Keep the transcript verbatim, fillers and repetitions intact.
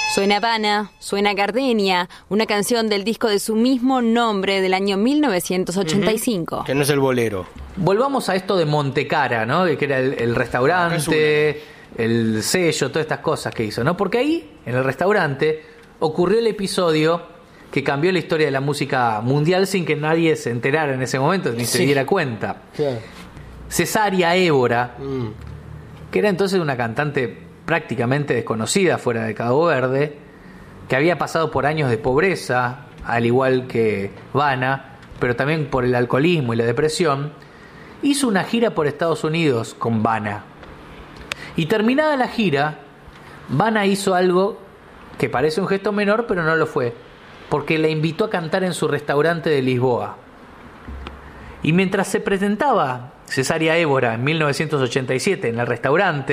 Suena Habana, suena Gardenia, una canción del disco de su mismo nombre del año mil novecientos ochenta y cinco. Uh-huh. Que no es el bolero. Volvamos a esto de Montecara, ¿no? Que era el, el restaurante, el sello, todas estas cosas que hizo, ¿no? Porque ahí, en el restaurante, ocurrió el episodio que cambió la historia de la música mundial sin que nadie se enterara en ese momento, ni sí. se diera cuenta. Claro. Cesárea Évora, Mm. que era entonces una cantante prácticamente desconocida fuera de Cabo Verde, que había pasado por años de pobreza, al igual que Vanna, pero también por el alcoholismo y la depresión, hizo una gira por Estados Unidos con Vanna. Y terminada la gira, Vanna hizo algo que parece un gesto menor, pero no lo fue, porque la invitó a cantar en su restaurante de Lisboa. Y mientras se presentaba Cesárea Évora en mil novecientos ochenta y siete en el restaurante,